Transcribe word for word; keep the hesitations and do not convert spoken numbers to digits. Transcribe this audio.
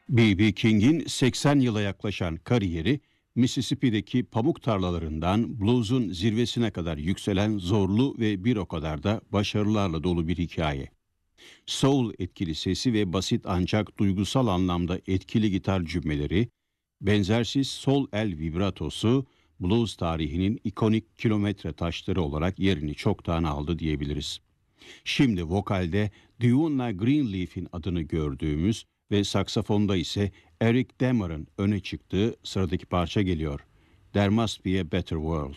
B B. King'in seksen yıla yaklaşan kariyeri, Mississippi'deki pamuk tarlalarından blues'un zirvesine kadar yükselen zorlu ve bir o kadar da başarılarla dolu bir hikaye. Soul etkili sesi ve basit ancak duygusal anlamda etkili gitar cümleleri, benzersiz sol el vibratosu, blues tarihinin ikonik kilometre taşları olarak yerini çoktan aldı diyebiliriz. Şimdi vokalde Diona Greenleaf'in adını gördüğümüz ve saksafonda ise Eric Demer'ın öne çıktığı sıradaki parça geliyor. There Must Be a Better World.